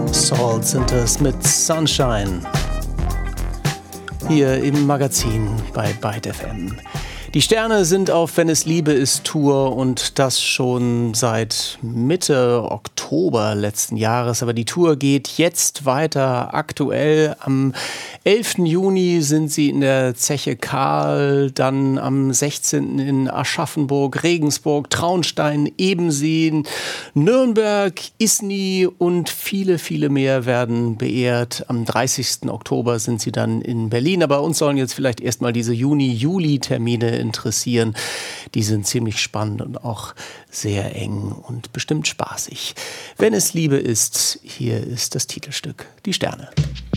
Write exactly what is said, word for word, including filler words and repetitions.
Salt sind es mit Sunshine. Hier im Magazin bei Byte F M. Die Sterne sind auf Wenn es Liebe ist Tour und das schon seit Mitte Oktober letzten Jahres. Aber die Tour geht jetzt weiter. Aktuell am elften Juni sind sie in der Zeche Karl, dann am sechzehnten in Aschaffenburg, Regensburg, Traunstein, Ebensee, Nürnberg, Isny und viele, viele mehr werden beehrt. Am dreißigsten Oktober sind sie dann in Berlin. Aber uns sollen jetzt vielleicht erstmal diese Juni-Juli-Termine interessieren. Die sind ziemlich spannend und auch sehr eng und bestimmt spaßig. Wenn es Liebe ist, hier ist das Titelstück Die Sterne.